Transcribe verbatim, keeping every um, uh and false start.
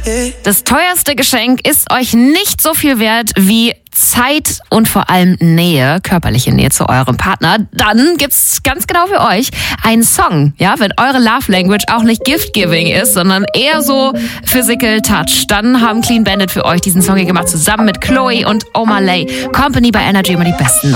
Das teuerste Geschenk ist euch nicht so viel wert wie Zeit und vor allem Nähe, körperliche Nähe zu eurem Partner. Dann gibt's ganz genau für euch einen Song, ja, wenn eure Love Language auch nicht Gift-Giving ist, sondern eher so Physical Touch. Dann haben Clean Bandit für euch diesen Song hier gemacht, zusammen mit Chloe und Omalay. Company bei Energy, immer die besten